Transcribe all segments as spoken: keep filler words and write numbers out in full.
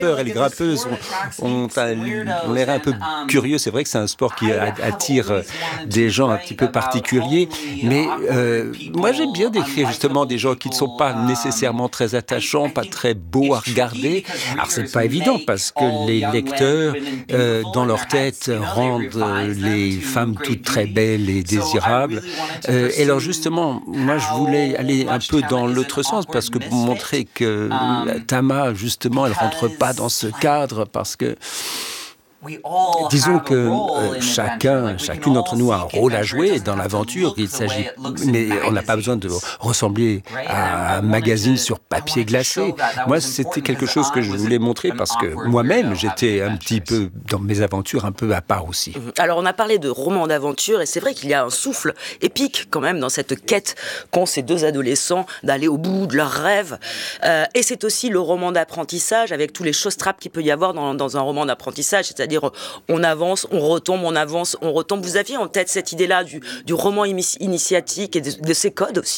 grimpeurs et les grimpeuses ont, ont, un, ont l'air un peu curieux. C'est vrai que c'est un sport qui attire des gens un petit peu particuliers, mais euh, moi j'aime bien décrire justement des gens qui ne sont pas nécessairement très attachants, pas très beaux à regarder. Alors c'est pas évident parce que les lecteurs, euh, dans leur tête, rendent euh, les femmes toutes très belles et désirables. Euh, et alors justement, moi je voulais aller un peu dans l'autre sens parce que pour montrer que Tama, justement, elle rentre pas dans ce cadre parce que disons que euh, chacun, chacune d'entre nous a un rôle à jouer dans l'aventure. Il s'agit, mais on n'a pas besoin de ressembler à un magazine sur papier glacé. Moi, c'était quelque chose que je voulais montrer parce que moi-même, j'étais un petit peu dans mes aventures un peu à part aussi. Alors, on a parlé de roman d'aventure et c'est vrai qu'il y a un souffle épique quand même dans cette quête qu'ont ces deux adolescents d'aller au bout de leurs rêves. Euh, et c'est aussi le roman d'apprentissage avec tous les choses-trappes qu'il peut y avoir dans, dans un roman d'apprentissage, c'est-à-dire C'est-à-dire, on avance, on retombe, on avance, on retombe. Vous aviez en tête cette idée-là du, du roman initiatique et de, de ses codes aussi ?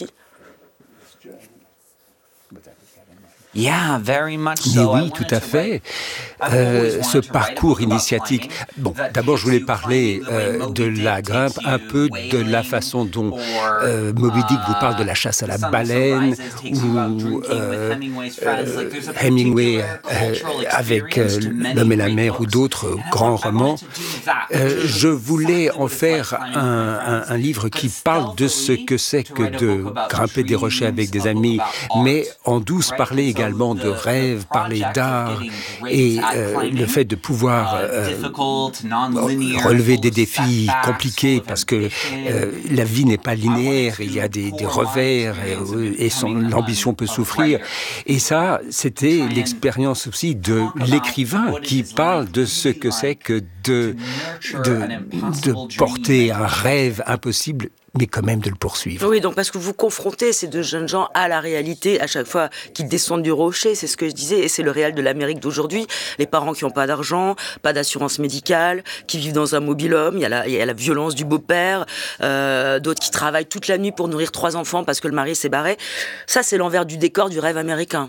Yeah, very much so. Mais oui, tout à fait. Euh, ce parcours initiatique. Bon, d'abord, je voulais parler euh, de la grimpe, un peu de la façon dont euh, Moby Dick vous parle de la chasse à la baleine, ou euh, euh, Hemingway euh, avec euh, L'homme et la mer, ou d'autres grands romans. Euh, je voulais en faire un, un, un livre qui parle de ce que c'est que de grimper des rochers avec des amis, mais en douce parler également de rêves, parler d'art et euh, le fait de pouvoir euh, relever des défis compliqués parce que euh, la vie n'est pas linéaire, il y a des, des revers et, et son, l'ambition peut souffrir. Et ça, c'était l'expérience aussi de l'écrivain qui parle de ce que c'est que de, de, de porter un rêve impossible, mais quand même de le poursuivre. Oui, donc parce que vous confrontez ces deux jeunes gens à la réalité à chaque fois qu'ils descendent du rocher, c'est ce que je disais, et c'est le réel de l'Amérique d'aujourd'hui. Les parents qui n'ont pas d'argent, pas d'assurance médicale, qui vivent dans un mobil-home, il y a la, il y a la violence du beau-père, euh, d'autres qui travaillent toute la nuit pour nourrir trois enfants parce que le mari s'est barré. Ça, c'est l'envers du décor du rêve américain.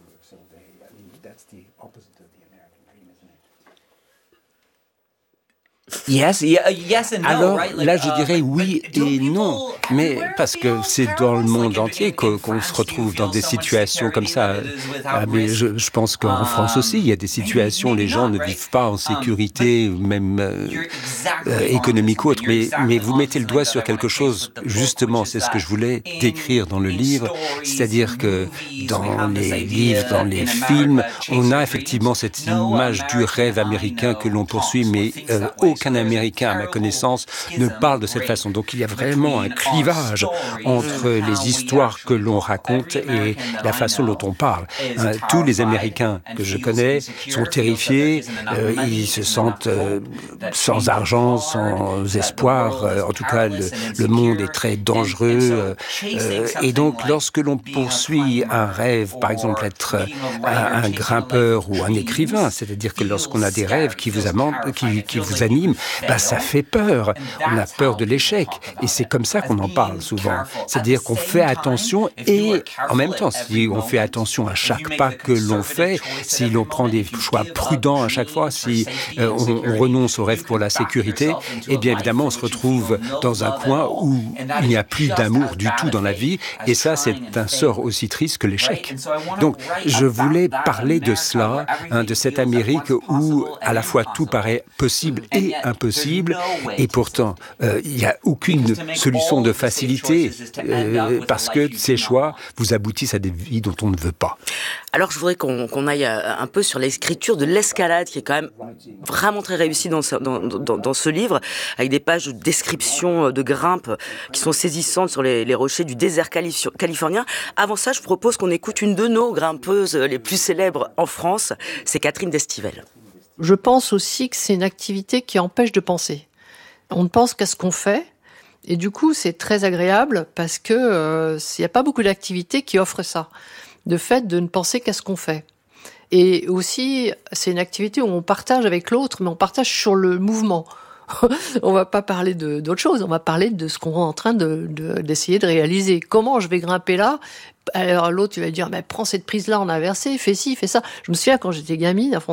Yes, yeah, yes and no, Alors right? Like, là, je uh, dirais oui et non, mais parce que c'est dans le monde entier qu'on, qu'on se retrouve dans des situations comme ça. Ah, mais je, je pense qu'en France aussi, il y a des situations où les gens ne vivent pas en sécurité, même euh, euh, économique ou autre. Mais, mais vous mettez le doigt sur quelque chose, justement, c'est ce que je voulais décrire dans le livre, c'est-à-dire que dans les livres, dans les films, on a effectivement cette image du rêve américain que l'on poursuit, mais euh, aucun Américain, à ma connaissance, ne parle de cette façon. Donc il y a vraiment un clivage entre les histoires que l'on raconte et la façon dont on parle. Euh, tous les Américains que je connais sont terrifiés, euh, ils se sentent euh, sans argent, sans espoir. Euh, en tout cas, le, le monde est très dangereux. Euh, euh, et donc, lorsque l'on poursuit un rêve, par exemple être un, un grimpeur ou un écrivain, c'est-à-dire que lorsqu'on a des rêves qui vous, amènent, qui, qui vous animent, bah, ça fait peur. On a peur de l'échec. Et c'est comme ça qu'on en parle souvent. C'est-à-dire qu'on fait attention et en même temps, si on fait attention à chaque pas que l'on fait, si l'on prend des choix prudents à chaque fois, si euh, on, on renonce au rêve pour la sécurité, eh bien évidemment, on se retrouve dans un coin où il n'y a plus d'amour du tout dans la vie. Et ça, c'est un sort aussi triste que l'échec. Donc, je voulais parler de cela, hein, de cette Amérique où à la fois tout paraît possible et impossible, et pourtant, euh, il n'y a aucune solution de facilité, euh, parce que ces choix vous aboutissent à des vies dont on ne veut pas. Alors, je voudrais qu'on, qu'on aille un peu sur l'écriture de l'escalade, qui est quand même vraiment très réussie dans ce, dans, dans, dans ce livre, avec des pages de description de grimpe qui sont saisissantes sur les, les rochers du désert calif- californien. Avant ça, je propose qu'on écoute une de nos grimpeuses les plus célèbres en France, c'est Catherine Destivelle. Je pense aussi que c'est une activité qui empêche de penser. On ne pense qu'à ce qu'on fait, et du coup, c'est très agréable parce que euh, il n'y a pas beaucoup d'activités qui offrent ça, de fait de ne penser qu'à ce qu'on fait. Et aussi, c'est une activité où on partage avec l'autre, mais on partage sur le mouvement. on va pas parler de, d'autre chose, on va parler de ce qu'on est en train de, de, d'essayer de réaliser. Comment je vais grimper là ? Alors l'autre, il va dire, mais prends cette prise-là en inversé, fais ci, fais ça. Je me souviens quand j'étais gamine,